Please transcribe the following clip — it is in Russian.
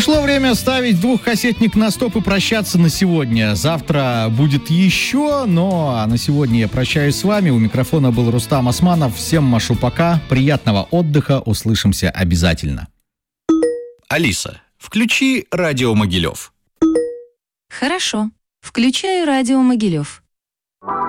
Пришло время ставить двухкассетник на стоп и прощаться на сегодня. Завтра будет еще, но на сегодня я прощаюсь с вами. У микрофона был Рустам Османов. Всем машу пока. Приятного отдыха. Услышимся обязательно. Алиса, включи радио Могилев. Хорошо. Включаю радио Могилев.